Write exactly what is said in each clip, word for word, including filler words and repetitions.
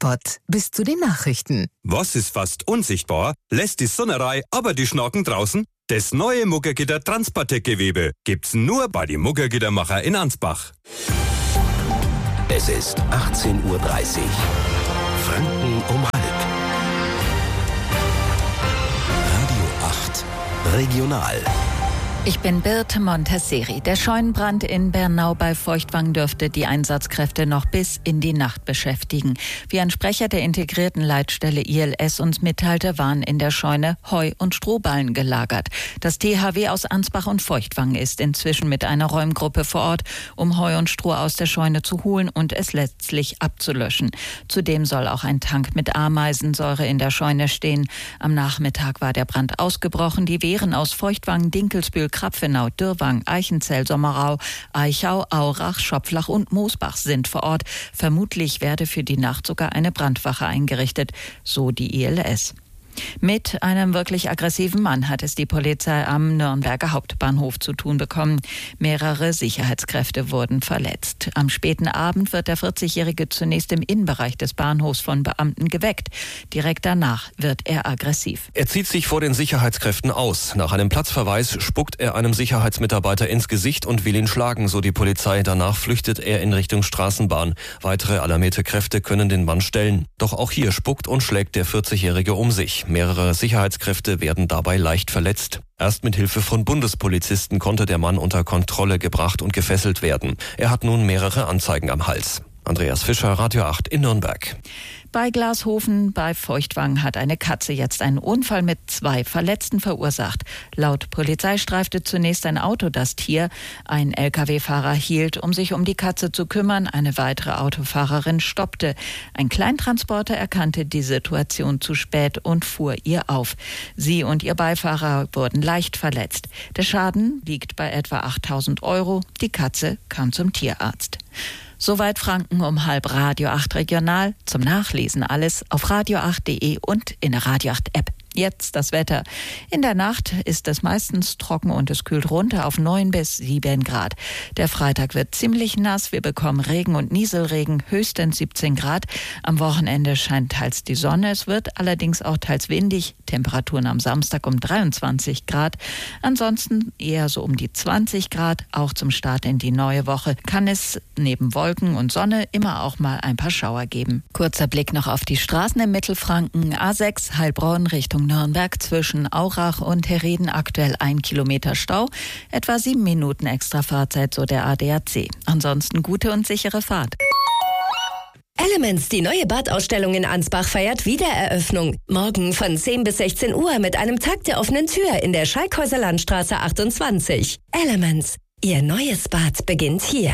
Spot bis zu den Nachrichten. Was ist fast unsichtbar, lässt die Sonnerei, aber die Schnaken draußen? Das neue Muggergitter Transpartec-Gewebe gibt's nur bei den Muggergittermacher in Ansbach. Es ist achtzehn Uhr dreißig. Franken um halb. Radio acht Regional. Ich bin Birte Montesseri. Der Scheunenbrand in Bernau bei Feuchtwangen dürfte die Einsatzkräfte noch bis in die Nacht beschäftigen. Wie ein Sprecher der integrierten Leitstelle I L S uns mitteilte, waren in der Scheune Heu- und Strohballen gelagert. Das T H W aus Ansbach und Feuchtwangen ist inzwischen mit einer Räumgruppe vor Ort, um Heu und Stroh aus der Scheune zu holen und es letztlich abzulöschen. Zudem soll auch ein Tank mit Ameisensäure in der Scheune stehen. Am Nachmittag war der Brand ausgebrochen. Die Wehren aus Feuchtwangen, Dinkelsbühl, Krapfenau, Dürrwang, Eichenzell, Sommerau, Eichau, Aurach, Schopflach und Moosbach sind vor Ort. Vermutlich werde für die Nacht sogar eine Brandwache eingerichtet, so die I L S. Mit einem wirklich aggressiven Mann hat es die Polizei am Nürnberger Hauptbahnhof zu tun bekommen. Mehrere Sicherheitskräfte wurden verletzt. Am späten Abend wird der vierzigjährige zunächst im Innenbereich des Bahnhofs von Beamten geweckt. Direkt danach wird er aggressiv. Er zieht sich vor den Sicherheitskräften aus. Nach einem Platzverweis spuckt er einem Sicherheitsmitarbeiter ins Gesicht und will ihn schlagen, so die Polizei. Danach flüchtet er in Richtung Straßenbahn. Weitere alarmierte Kräfte können den Mann stellen. Doch auch hier spuckt und schlägt der vierzigjährige um sich. Mehrere Sicherheitskräfte werden dabei leicht verletzt. Erst mit Hilfe von Bundespolizisten konnte der Mann unter Kontrolle gebracht und gefesselt werden. Er hat nun mehrere Anzeigen am Hals. Andreas Fischer, Radio acht in Nürnberg. Bei Glashofen bei Feuchtwangen hat eine Katze jetzt einen Unfall mit zwei Verletzten verursacht. Laut Polizei streifte zunächst ein Auto das Tier. Ein L K W-Fahrer hielt, um sich um die Katze zu kümmern. Eine weitere Autofahrerin stoppte. Ein Kleintransporter erkannte die Situation zu spät und fuhr ihr auf. Sie und ihr Beifahrer wurden leicht verletzt. Der Schaden liegt bei etwa achttausend Euro. Die Katze kam zum Tierarzt. Soweit Franken um halb. Radio acht Regional. Zum Nachlesen alles auf radio acht punkt de und in der Radio acht App. Jetzt das Wetter. In der Nacht ist es meistens trocken und es kühlt runter auf neun bis sieben Grad. Der Freitag wird ziemlich nass. Wir bekommen Regen und Nieselregen, höchstens siebzehn Grad. Am Wochenende scheint teils die Sonne. Es wird allerdings auch teils windig. Temperaturen am Samstag um dreiundzwanzig Grad. Ansonsten eher so um die zwanzig Grad. Auch zum Start in die neue Woche kann es neben Wolken und Sonne immer auch mal ein paar Schauer geben. Kurzer Blick noch auf die Straßen im Mittelfranken. A sechs Heilbronn Richtung Nürnberg zwischen Aurach und Herrieden aktuell ein Kilometer Stau, etwa sieben Minuten extra Fahrzeit, so der A D A C. Ansonsten gute und sichere Fahrt. Elements, die neue Badausstellung in Ansbach, feiert Wiedereröffnung. Morgen von zehn bis sechzehn Uhr mit einem Tag der offenen Tür in der Schalkhäuser Landstraße achtundzwanzig. Elements, Ihr neues Bad beginnt hier.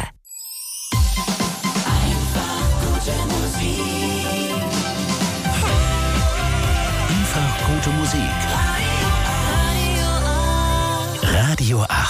Gute Musik. Radio acht.